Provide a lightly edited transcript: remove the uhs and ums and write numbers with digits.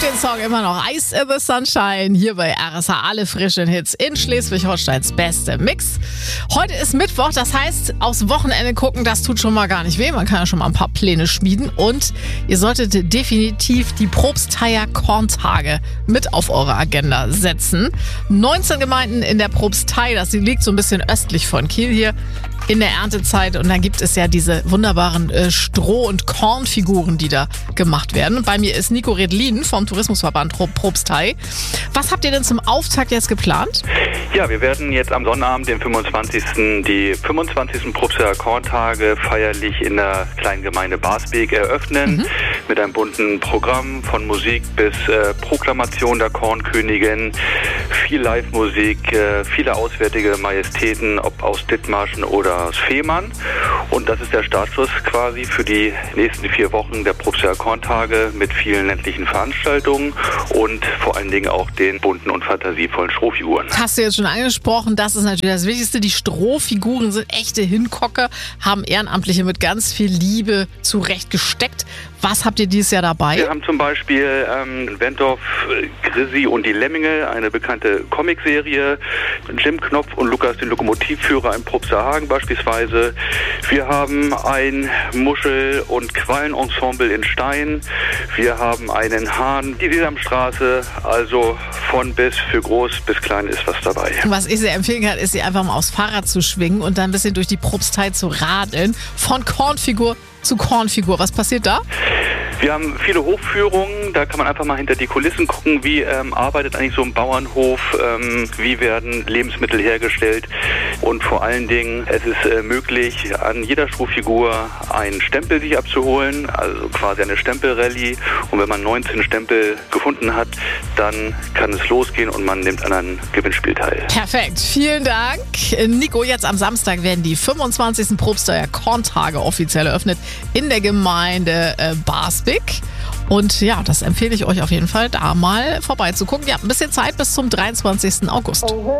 Liebt den Song immer noch. Ice in the Sunshine hier bei RSH. Alle frischen Hits in Schleswig-Holsteins beste Mix. Heute ist Mittwoch, das heißt, aufs Wochenende gucken, das tut schon mal gar nicht weh. Man kann ja schon mal ein paar Pläne schmieden. Und ihr solltet definitiv die Propstheier Korntage mit auf eure Agenda setzen. 19 Gemeinden in der Propstei, das liegt so ein bisschen östlich von Kiel hier, in der Erntezeit. Und dann gibt es ja diese wunderbaren Stroh- und Kornfiguren, die da gemacht werden. Und bei mir ist Nico Redlin vom Tourismusverband Propstei. Was habt ihr denn zum Auftakt jetzt geplant? Ja, wir werden jetzt am Sonnabend, den 25. die 25. Propsteier Korntage feierlich in der kleinen Gemeinde Barsbek eröffnen. Mit einem bunten Programm von Musik bis Proklamation der Kornkönigin, viel Live-Musik, viele auswärtige Majestäten, ob aus Dithmarschen oder aus Fehmarn. Und das ist der Startschuss quasi für die nächsten 4 Wochen der Propsteier Korntage mit vielen ländlichen Veranstaltungen und vor allen Dingen auch den bunten und fantasievollen Strohfiguren. Hast du jetzt schon angesprochen, das ist natürlich das Wichtigste. Die Strohfiguren sind echte Hinkocker, haben Ehrenamtliche mit ganz viel Liebe zurechtgesteckt. Was habt ihr dieses Jahr dabei? Wir haben zum Beispiel Wendorf, Grissi und die Lemminge, eine bekannte Comicserie. Jim Knopf und Lukas, den Lokomotivführer im Propsteier beispielsweise. Wir haben ein Muschel- und Quallenensemble in Stein. Wir haben einen Hahn, die Sesamstraße. Also von bis, für groß bis klein ist was dabei. Was ich sehr empfehlen kann, ist, sie einfach mal aufs Fahrrad zu schwingen und dann ein bisschen durch die Propstei zu radeln. Von Kornfigur zu Kornfigur. Was passiert da? Wir haben viele Hofführungen, da kann man einfach mal hinter die Kulissen gucken, wie arbeitet eigentlich so ein Bauernhof, wie werden Lebensmittel hergestellt und vor allen Dingen, es ist möglich, an jeder Strohfigur einen Stempel sich abzuholen, also quasi eine Stempelrallye, und wenn man 19 Stempel gefunden hat, dann kann es losgehen und man nimmt an einem Gewinnspiel teil. Perfekt, vielen Dank. Nico, jetzt am Samstag werden die 25. Propsteier Korntage offiziell eröffnet in der Gemeinde Barsbek. Und ja, das empfehle ich euch auf jeden Fall, da mal vorbeizugucken. Ihr habt ein bisschen Zeit bis zum 23. August.